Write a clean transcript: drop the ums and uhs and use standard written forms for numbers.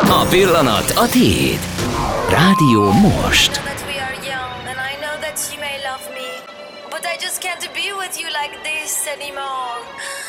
A pillanat a tiéd. Rádió Most. That we are young, and I know that you may love me, but I just can't be with you like this anymore.